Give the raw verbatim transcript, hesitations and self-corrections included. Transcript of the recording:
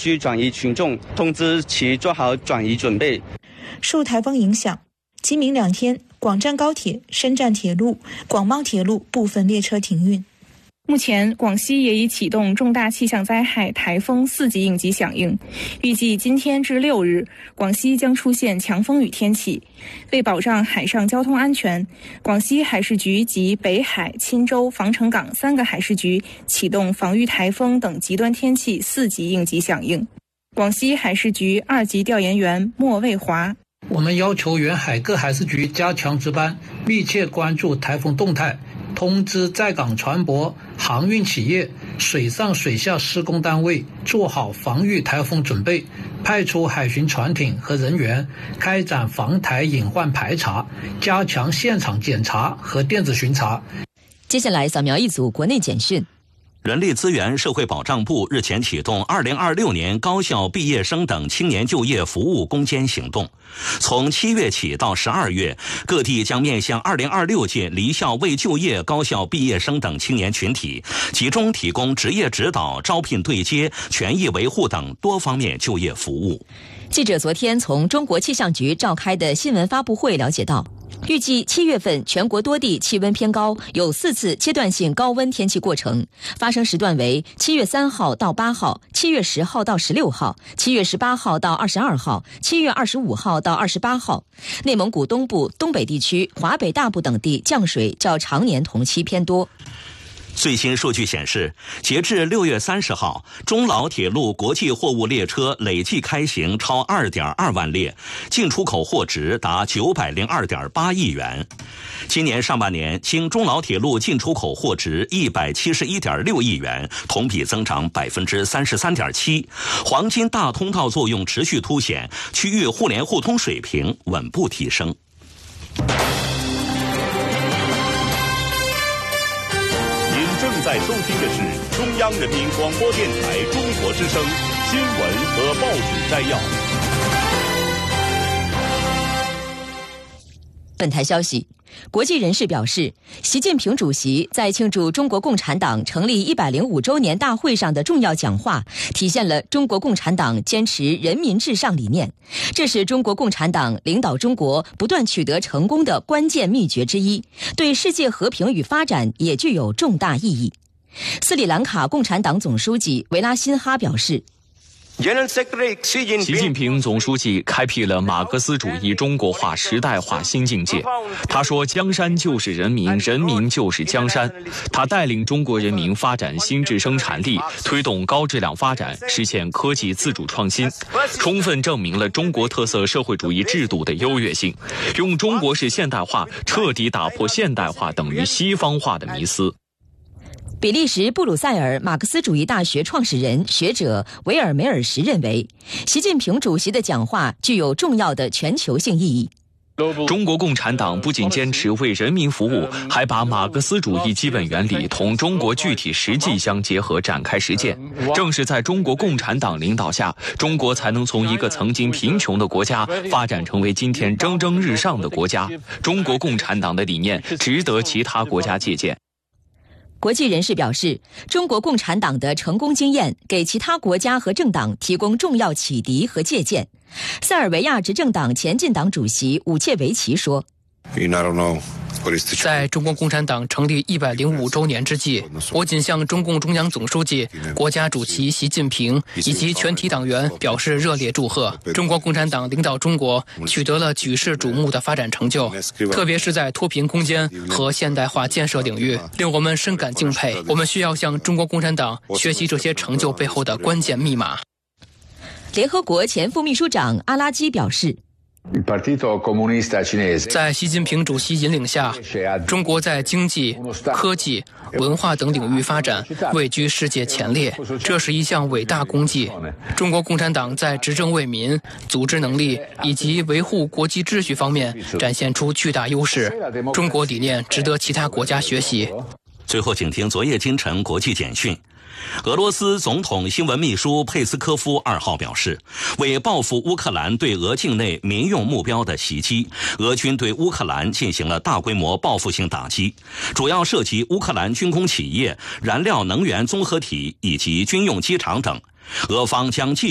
需转移群众，通知其做好转移准备。 受台风影响，今明两天，广湛高铁、深湛铁路、广茂铁路部分列车停运。 目前，广西也已启动重大气象灾害台风四级应急响应，预计今天至六日，广西将出现强风雨天气。为保障海上交通安全，广西海事局及北海、钦州、防城港三个海事局启动防御台风等极端天气四级应急响应。广西海事局二级调研员莫卫华： 我们要求沿海各海事局加强值班，密切关注台风动态，通知在港船舶、航运企业、水上水下施工单位做好防御台风准备，派出海巡船艇和人员开展防台隐患排查，加强现场检查和电子巡查。 接下来扫描一组国内简讯。 人力资源社会保障部日前启动二零二六年高校毕业生等青年就业服务攻坚行动。从七月起到十二月，各地将面向二零二六届离校未就业高校毕业生等青年群体，集中提供职业指导、招聘对接、权益维护等多方面就业服务。 记者昨天从中国气象局召开的新闻发布会了解到，预计七月份全国多地气温偏高，有四次阶段性高温天气过程，发生时段为七月三号到八号、七月十号到十六号、七月十八号到二十二号、七月二十五号到二十八号。内蒙古东部、东北地区、华北大部等地降水较常年同期偏多。 最新数据显示，截至六月三十号，中老铁路国际货物列车累计开行超 二点二万列，进出口货值达九百零二点八亿元。今年上半年，经中老铁路进出口货值一百七十一点六亿元，同比增长百分之三十三点七。黄金大通道作用持续凸显，区域互联互通水平稳步提升。 正在收听的是中央人民广播电台中国之声新闻和报纸摘要。 本台消息，国际人士表示，习近平主席在庆祝中国共产党成立一百零五周年大会上的重要讲话，体现了中国共产党坚持人民至上理念，这是中国共产党领导中国不断取得成功的关键秘诀之一，对世界和平与发展也具有重大意义。斯里兰卡共产党总书记维拉辛哈表示， 习近平总书记开辟了马克思主义中国化时代化新境界。他说，江山就是人民，人民就是江山。他带领中国人民发展新质生产力，推动高质量发展，实现科技自主创新，充分证明了中国特色社会主义制度的优越性，用中国式现代化彻底打破现代化等于西方化的迷思。 比利时布鲁塞尔马克思主义大学创始人学者维尔梅尔什认为，习近平主席的讲话具有重要的全球性意义。 中国共产党不仅坚持为人民服务，还把马克思主义基本原理同中国具体实际相结合展开实践。正是在中国共产党领导下，中国才能从一个曾经贫穷的国家发展成为今天蒸蒸日上的国家。中国共产党的理念值得其他国家借鉴。 国际人士表示，中国共产党的成功经验给其他国家和政党提供重要启迪和借鉴。塞尔维亚执政党前进党主席武切维奇说， 在中国共产党成立一百零五周年之际，我谨向中共中央总书记、国家主席习近平以及全体党员表示热烈祝贺。中国共产党领导中国取得了举世瞩目的发展成就，特别是在脱贫攻坚和现代化建设领域，令我们深感敬佩。我们需要向中国共产党学习这些成就背后的关键密码。 联合国前副秘书长阿拉基表示， 在习近平主席引领下，中国在经济、科技、文化等领域发展位居世界前列，这是一项伟大功绩。中国共产党在执政为民、组织能力以及维护国际秩序方面展现出巨大优势，中国理念值得其他国家学习。 最后，请听昨夜今晨国际简讯。俄罗斯总统新闻秘书佩斯科夫二号表示，为报复乌克兰对俄境内民用目标的袭击，俄军对乌克兰进行了大规模报复性打击，主要涉及乌克兰军工企业、燃料能源综合体以及军用机场等。俄方将继